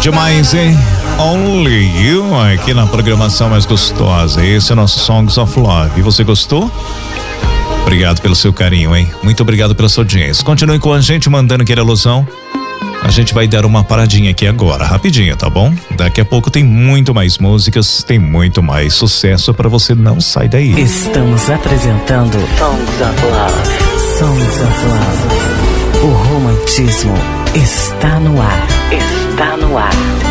Demais, hein? Only You aqui na programação mais gostosa. Esse é o nosso Songs of Love. E você gostou? Obrigado pelo seu carinho, hein? Muito obrigado pela sua audiência. Continue com a gente mandando aquele alusão. A gente vai dar uma paradinha aqui agora, rapidinho, tá bom? Daqui a pouco tem muito mais músicas, tem muito mais sucesso pra você não sair daí. Estamos apresentando Songs of Love. Songs of Love. O romantismo está no ar. Está no ar.